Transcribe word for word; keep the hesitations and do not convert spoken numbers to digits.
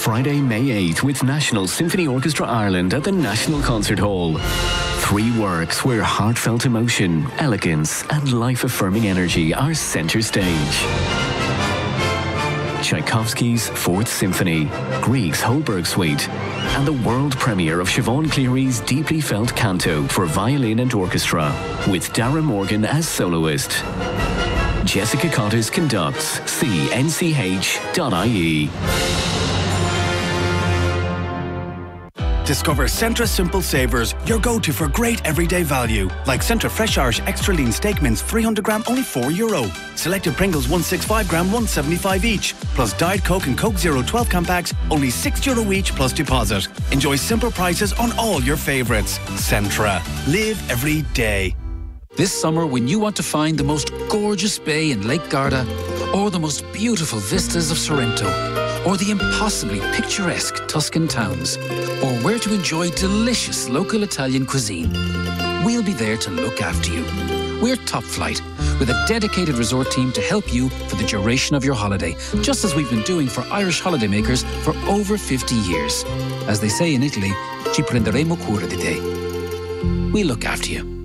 Friday, May eighth with National Symphony Orchestra Ireland at the National Concert Hall. Three works where heartfelt emotion, elegance and life-affirming energy are centre stage. Tchaikovsky's Fourth Symphony, Grieg's Holberg Suite, and the world premiere of Siobhan Cleary's deeply felt canto for violin and orchestra, with Dara Morgan as soloist. Jessica Cottis conducts. See N C H dot I E. Discover Centra Simple Savers, your go-to for great everyday value. Like Centra Fresh Irish Extra Lean Steak Mince three hundred gram, only four euro. Selected Pringles one sixty-five gram, one seventy-five each. Plus Diet Coke and Coke Zero twelve can packs, only six euro each plus deposit. Enjoy simple prices on all your favourites. Centra. Live every day. This summer, when you want to find the most gorgeous bay in Lake Garda, or the most beautiful vistas of Sorrento, or the impossibly picturesque Tuscan towns, or where to enjoy delicious local Italian cuisine, we'll be there to look after you. We're Top Flight, with a dedicated resort team to help you for the duration of your holiday, just as we've been doing for Irish holidaymakers for over fifty years. As they say in Italy, ci prenderemo cura di te. We look after you.